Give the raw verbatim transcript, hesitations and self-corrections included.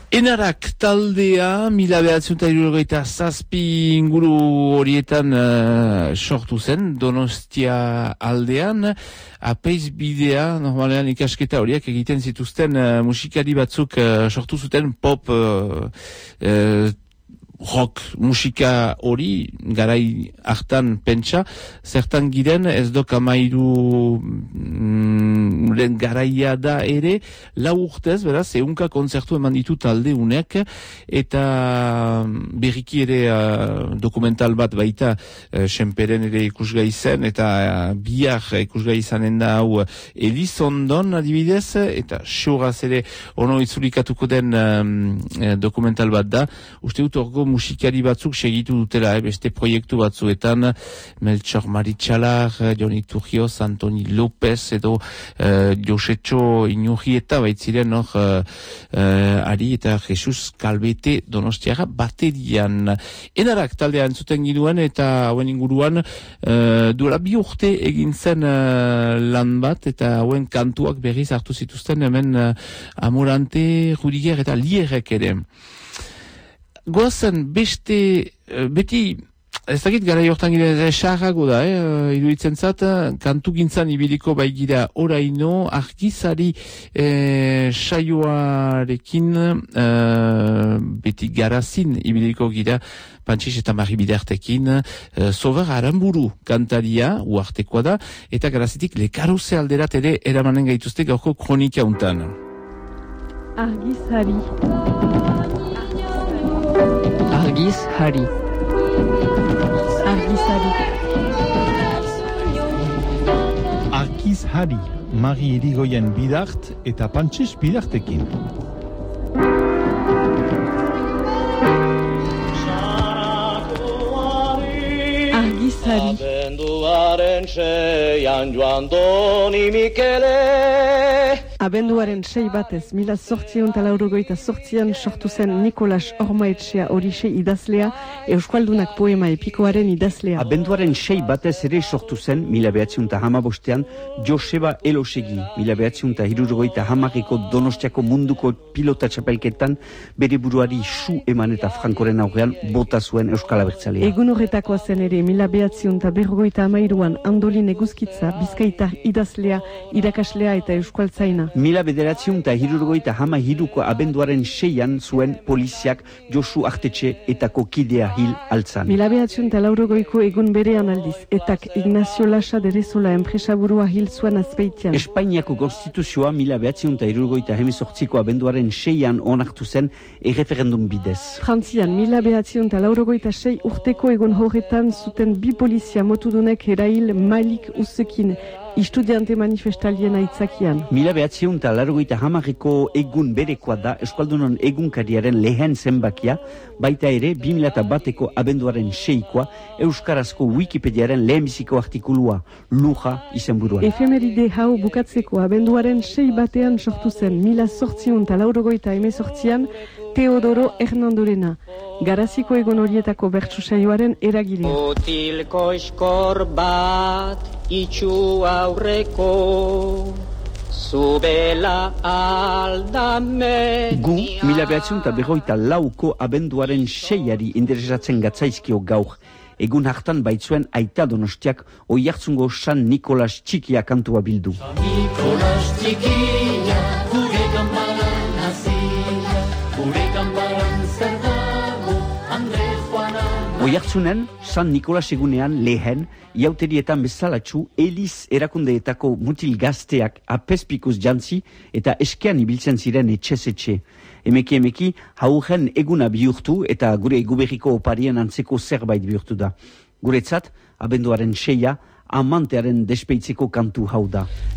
Enarak taldea, mila behatzen eta hirurogeita zazpi inguru horietan uh, sortu zen, Donostia aldean, apeiz bidea, normalean ikasketa horiek egiten zituzten uh, musikari batzuk uh, sortu zuten pop uh, uh, rock musika hori, garai hartan pentsa, zertan giren ez dok amairu mm, garaia da ere, lau urtez, beraz, eunka konzertu eman ditu talde unek, eta berriki ere uh, dokumental bat baita, uh, Senperen ere ikusgai zen, eta uh, bihar ikusgai izanen da hau Elizondon adibidez, eta xogaz ere ono itzulikatuko den um, dokumental bat da, uste dut orgo musikari batzuk segitu dutela, eh, beste proiektu batzuetan, Melchor Maritxalar, Joni Turgioz, Antoni López, edo uh, Josetxo Inurrieta, baitziren hor uh, uh, Ari eta Jesus Kalbete Donostiara baterian. Enarak taldea entzuten giduen eta hauen inguruan uh, duela bi urte egin zen uh, lan bat, eta hauen kantuak berriz hartu zituzten hemen uh, Amorante, Rudiger eta Lierrek ere. Goazen beste, beti, ez dakit gara jortan gira esarrago da, eh, iruditzen zat, kantu gintzan ibiliko bai gira oraino, argizari eh, saioarekin, eh, beti garazin ibiliko gira, Pantxix eta Marri Bidertekin, eh, Sober Aramburu kantaria, uartekoa da, eta garazitik lekaruze alderat ere eramanen gaituzte gaurko kronika untan. Argizari. Argiz Hari. Argizari. Argiz Hari, Mari Irigoyen Bidart eta Pantxix Bidartekin. Argizari. Abenduaren seian joan doni Mikele. Abenduaren sei batez, mila zortzion eta laurogeita zortzian sortu zen Nikolas Ormaetxea horixe idazlea, Euskaldunak poema epikoaren idazlea. Abenduaren sei batez ere sortu zen, mila behatziun eta hamabostean, Joseba Elosegi, mila behatziun eta hirurogeita hamareko Donostiako munduko pilota txapelketan, bere buruari su eman eta Frankoren aurrean bota zuen Euskal Abertzalea. Egun horretakoa zen ere, mila behatziun eta berrogeita amairuan, Andolin Eguzkitza, Bizkaitar idazlea, irakaslea eta euskaltzaina. Mila bederatziun eta hirurogeita hama hiruko abenduaren seian zuen poliziak Josu Artetxe etako kidea hil altzan. Mila behatziun eta laurogeiko egun berean aldiz, etak Ignacio Lasa derezola enpresaburua hil zuen azpeitian. Espainiako konstituzioa mila behatziun eta hirurogeita hemezortziko abenduaren seian onartu zen erreferendum bidez. Frantzian, mila behatziun eta laurogeita sei urteko egun horretan zuten bi polizia motudunek erail Malik Usekin, estudiante manifestalien aitzakian. Mila behatziun eta laurogeita hamareko egun berekoa da Euskaldunon egunkariaren lehen zenbakia, baita ere bi mila bateko abenduaren seikoa Euskarazko Wikipediaren lehenbiziko artikulua, luja izenburuan. Efemeride hau bukatzeko abenduaren sei batean sortu zen mila zortziun eta laurogeita hemezortzian Teodoro Hernandorena, garaziko egon horietako bertsu saioaren eragilea. Otilko eskor bat itxu aurreko zubela aldame. Gu, mila behatziun eta berroita lauko abenduaren seiari interesatzen gatzaizkio gaur. Egun hartan baitzuen aita Donostiak Oiartzungo San Nikolas Txikia kantua bildu. San Nikolas Txikia, gure kanparan nazila, gure kanparan zer dago, Andre Juana. Oiartzunen, San Nikolas egunean lehen, iauterietan bezalatxu, Eliz erakundeetako mutil gazteak apespikuz jantzi eta eskean ibiltzen ziren etxez-etxe. Emeki emeki, haugen eguna bihurtu eta gure eguberriko oparien antzeko zerbait bihurtu da. Guretzat, abenduaren seia, amantearen despeitzeko kantu hau da.